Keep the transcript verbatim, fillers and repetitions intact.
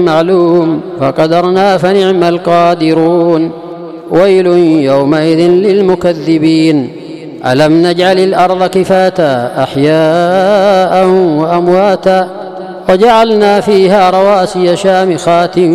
معلوم فقدرنا فنعم القادرون. ويل يومئذ للمكذبين. ألم نجعل الأرض كفاتا أحياء وأمواتا وجعلنا فيها رواسي شامخات